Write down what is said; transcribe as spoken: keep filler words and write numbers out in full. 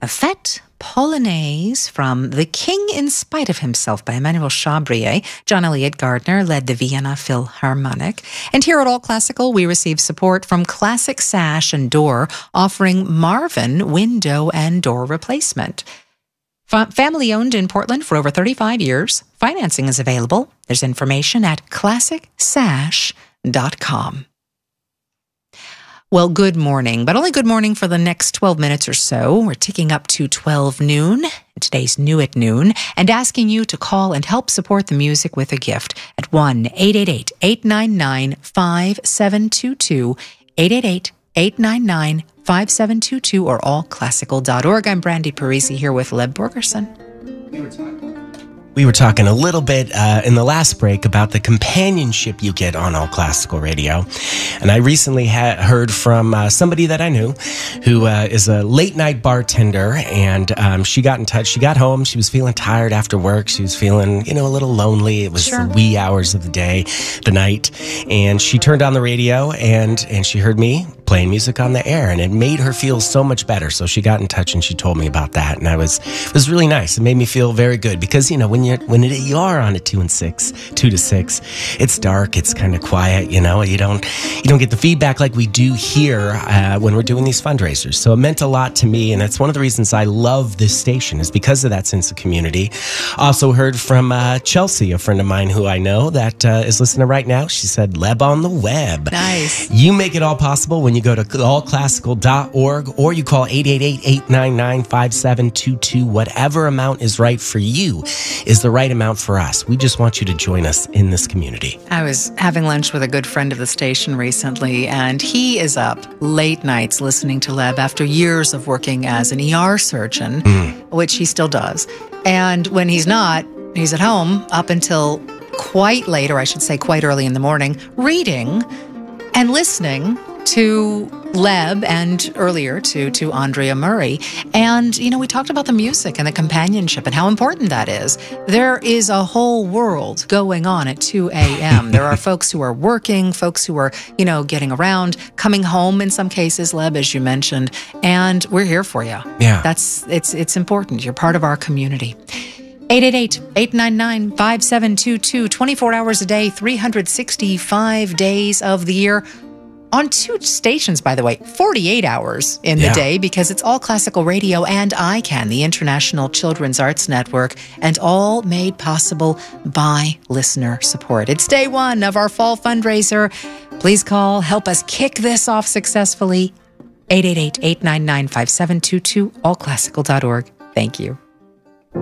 a Fête Polonaise from The King in Spite of Himself by Emmanuel Chabrier. John Elliott Gardner led the Vienna Philharmonic. And here at All Classical, we receive support from Classic Sash and Door, offering Marvin window and door replacement. Family owned in Portland for over thirty-five years. Financing is available. There's information at classic sash dot com. Well, good morning, but only good morning for the next twelve minutes or so. We're ticking up to twelve noon, today's New at Noon, and asking you to call and help support the music with a gift at one eight eight eight, eight nine nine, five seven two two, eight eight eight, eight nine nine, five seven two two, or all classical dot org. I'm Brandy Parisi here with Leb Borgerson. We were talking. We were talking a little bit uh, in the last break about the companionship you get on All Classical Radio. And I recently had heard from uh, somebody that I knew who uh, is a late night bartender. And um, she got in touch. She got home. She was feeling tired after work. She was feeling, you know, a little lonely. It was Sure. the wee hours of the day, the night. And she turned on the radio and, and she heard me playing music on the air, and it made her feel so much better. So she got in touch and she told me about that, and I was it was really nice. It made me feel very good because you know when you when it, you are on at two and six, two to six, it's dark, it's kind of quiet. You know, you don't you don't get the feedback like we do here uh, when we're doing these fundraisers. So it meant a lot to me, and that's one of the reasons I love this station is because of that sense of community. Also heard from uh, Chelsea, a friend of mine who I know that uh, is listening right now. She said, "Leb on the web." Nice. You make it all possible when you go to all classical dot org or you call eight eight eight, eight nine nine, five seven two two. Whatever amount is right for you is the right amount for us. We just want you to join us in this community. I was having lunch with a good friend of the station recently, and he is up late nights listening to Leb after years of working as an E R surgeon, mm. which he still does. And when he's not, he's at home up until quite late, or I should say quite early in the morning, reading and listening to Leb and earlier to to Andrea Murray. And, you know, we talked about the music and the companionship and how important that is. There is a whole world going on at two a.m. There are folks who are working, folks who are, you know, getting around, coming home in some cases, Leb, as you mentioned, and we're here for you. Yeah. That's, it's, it's important. You're part of our community. eight eight eight, eight nine nine, five seven two two, twenty-four hours a day, three hundred sixty-five days of the year. On two stations, by the way, forty-eight hours in the Yeah. day, because it's All Classical Radio and I CAN, the International Children's Arts Network, and all made possible by listener support. It's day one of our fall fundraiser. Please call, help us kick this off successfully. eight eight eight, eight nine nine, five seven two two, all classical dot org. Thank you.